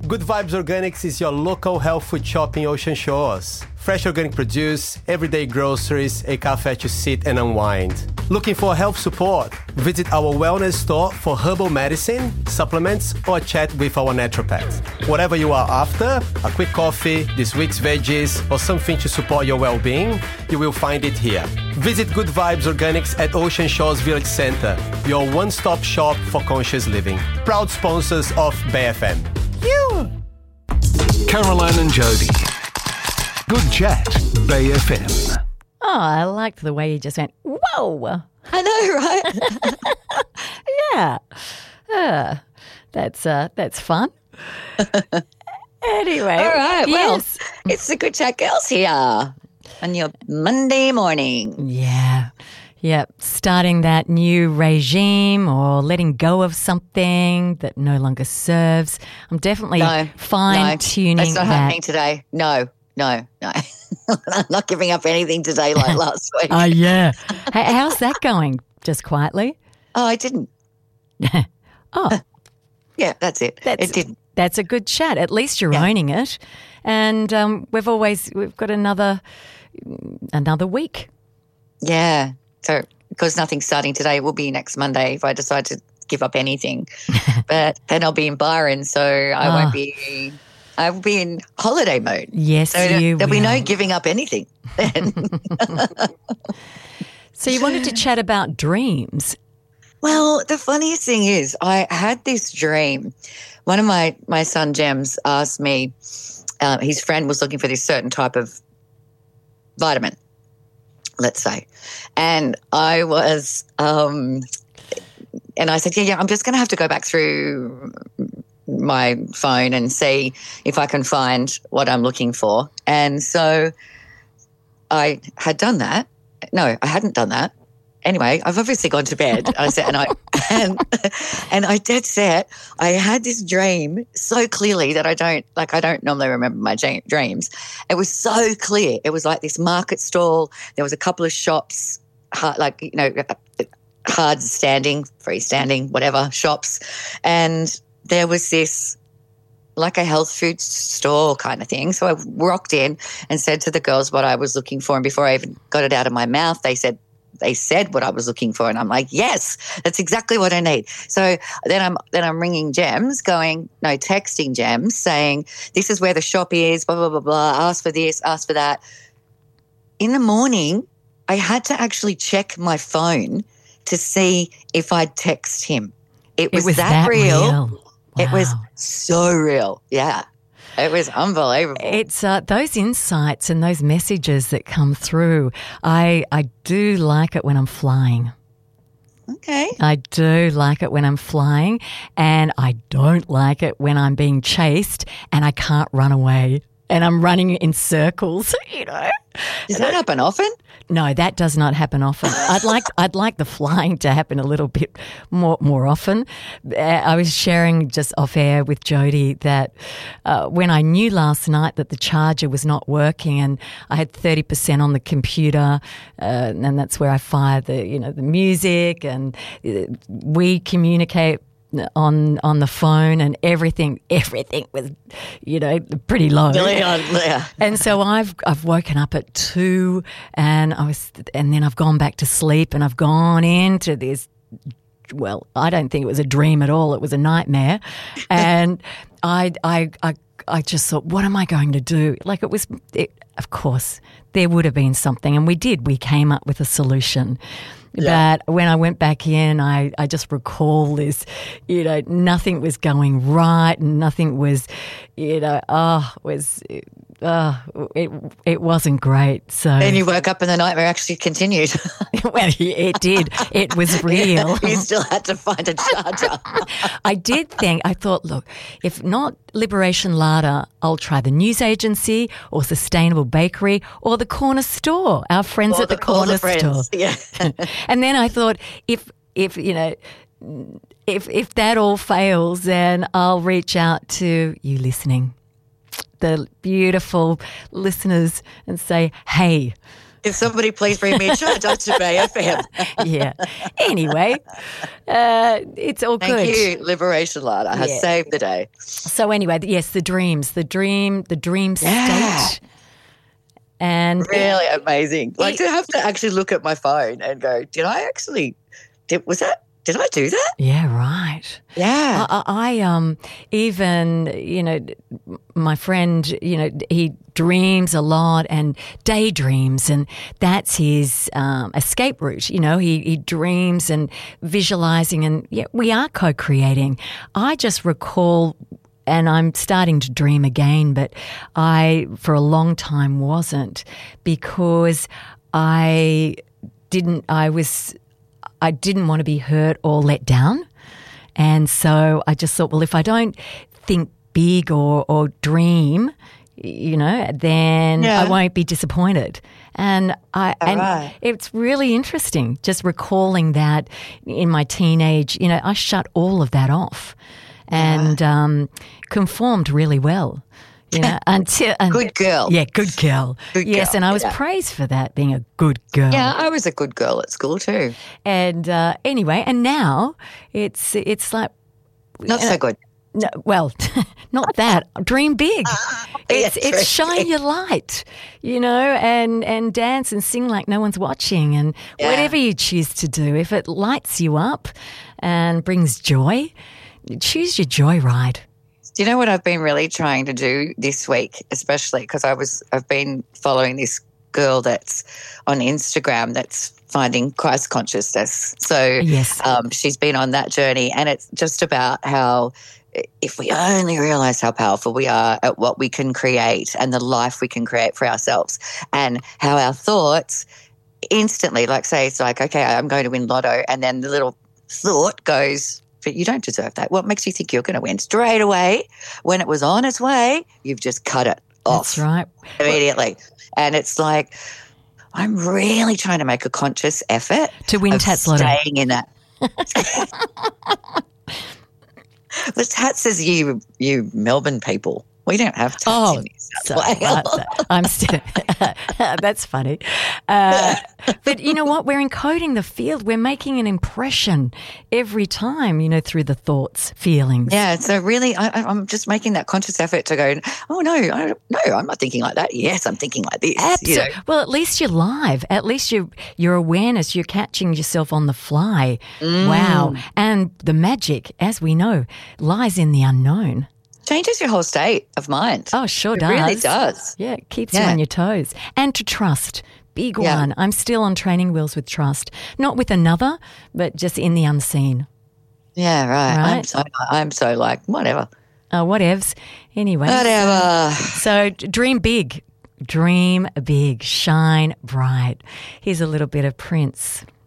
Good Vibes Organics is your local health food shop in Ocean Shores. Fresh organic produce, everyday groceries, a cafe to sit and unwind. Looking for health support? Visit our wellness store for herbal medicine, supplements, or chat with our naturopath. Whatever you are after, a quick coffee, this week's veggies, or something to support your well-being, you will find it here. Visit Good Vibes Organics at Ocean Shores Village Center, your one-stop shop for conscious living. Proud sponsors of BFM. You. Caroline and Jody. Good chat, Bay FM. Oh, I liked the way you just went, whoa. I know, right? Yeah. That's fun. Anyway. All right. Yes. Well, it's the Good Chat Girls here on your Monday morning. Yeah. Yep. Starting that new regime or letting go of something that no longer serves. I'm definitely fine-tuning that's not that. happening today. No. I'm not giving up anything today like last week. Oh, yeah. Hey, how's that going? Just quietly? Oh, I didn't. Oh. Yeah, that's it. It didn't. That's a good chat. At least you're owning it. And we've got another week. Yeah. So because nothing's starting today, it will be next Monday if I decide to give up anything. But then I'll be in Byron, so I won't be. I will be in holiday mode. Yes, so you there'll will. be no giving up anything then. So you wanted to chat about dreams. Well, the funniest thing is I had this dream. One of my son Gems asked me, his friend was looking for this certain type of vitamin, let's say. And I was, and I said, yeah, I'm just going to have to go back through my phone and see if I can find what I'm looking for. And so I had done that. No, I hadn't done that. Anyway, I've obviously gone to bed. I said, and I dead set. I had this dream so clearly that I don't normally remember my dreams. It was so clear. It was like this market stall. There was a couple of shops, hard standing, freestanding, whatever shops, and there was this like a health food store kind of thing. So I walked in and said to the girls what I was looking for, and before I even got it out of my mouth, they said what I was looking for, and I'm like, yes, that's exactly what I need. So then I'm ringing Gems, texting Gems saying, this is where the shop is, blah, blah, blah, blah, ask for this, ask for that. In the morning, I had to actually check my phone to see if I'd text him. It was that real. Wow. It was so real. Yeah. It was unbelievable. It's those insights and those messages that come through. I do like it when I'm flying. Okay. I do like it when I'm flying, and I don't like it when I'm being chased and I can't run away and I'm running in circles, Does that happen often? No, that does not happen often. I'd like the flying to happen a little bit more often. I was sharing just off air with Jody that when I knew last night that the charger was not working and I had 30% on the computer, and that's where I fire the music, and we communicate on the phone, and everything was pretty low. Yeah. And so I've woken up at 2 and then I've gone back to sleep, and I've gone into this, well, I don't think it was a dream at all, it was a nightmare. And I just thought, what am I going to do? Of course there would have been something, and we came up with a solution. Yeah. But when I went back in, I just recall this, nothing was going right, and nothing was, it wasn't great. So Then you woke up and the nightmare actually continued. well, it did. It was real. You still had to find a charger. I thought, look, if not Liberation Larder, I'll try the news agency or Sustainable Bakery or the corner store, our friends at the corner store. Yeah. And then I thought, if that all fails, then I'll reach out to you listening, the beautiful listeners, and say, hey, If somebody please bring me a charge up to Bay FM. Yeah. Anyway, it's all good. Thank you, Liberation Lana has saved the day. So anyway, yes, the dream state. And really amazing. Like to have to actually look at my phone and go, did I do that? Yeah, right. Yeah. I even, my friend, he dreams a lot and daydreams, and that's his escape route. He dreams and visualizing, and we are co-creating. I just recall, and I'm starting to dream again, but I, for a long time, wasn't, because I didn't want to be hurt or let down. And so I just thought, well, if I don't think big or dream, then I won't be disappointed. And it's really interesting just recalling that in my teenage, I shut all of that off and conformed really well. Good girl. Yeah, good girl. Yes, and I was praised for that, being a good girl. Yeah, I was a good girl at school too. And anyway, and now it's like not so good. No, well, not that. Dream big. It's shine your light, and dance and sing like no one's watching, and whatever you choose to do, if it lights you up and brings joy, choose your joy ride. Do you know what I've been really trying to do this week, especially because I've been following this girl that's on Instagram that's finding Christ consciousness. So she's been on that journey, and it's just about how if we only realize how powerful we are at what we can create and the life we can create for ourselves, and how our thoughts instantly, like say it's like, okay, I'm going to win lotto, and then the little thought goes, but you don't deserve that. What makes you think you're going to win? Straight away, when it was on its way, you've just cut it off. That's right. Immediately. And it's like, I'm really trying to make a conscious effort to win Tats Lotto. Staying in that. The Tats is you Melbourne people. We don't have Tats in New South Wales. I'm still. That's funny. But you know what? We're encoding the field. We're making an impression every time, through the thoughts, feelings. Yeah. So really, I'm just making that conscious effort to go, oh, no, I'm not thinking like that. Yes, I'm thinking like this. Absolutely. Well, at least you're live. At least your awareness, you're catching yourself on the fly. Wow. And the magic, as we know, lies in the unknown. Changes your whole state of mind. Oh, sure does. It really does. Yeah, it keeps you on your toes. And to trust. Big one. I'm still on training wheels with trust. Not with another, but just in the unseen. Yeah, right. I'm so like, whatever. Whatevs. Anyway. Whatever. So dream big. Dream big. Shine bright. Here's a little bit of Prince.